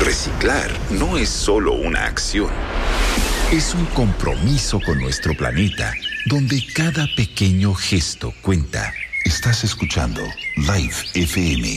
Reciclar no es solo una acción. Es un compromiso con nuestro planeta, donde cada pequeño gesto cuenta. Estás escuchando Live FM